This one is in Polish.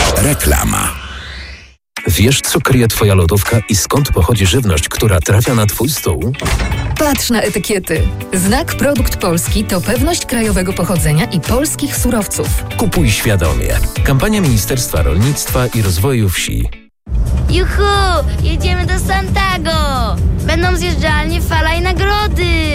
Reklama. Wiesz, co kryje Twoja lodówka i skąd pochodzi żywność, która trafia na Twój stół? Patrz na etykiety. Znak Produkt Polski to pewność krajowego pochodzenia i polskich surowców. Kupuj świadomie. Kampania Ministerstwa Rolnictwa i Rozwoju Wsi. Juhu! Jedziemy do Santago! Będą zjeżdżalnie, fala i nagrody!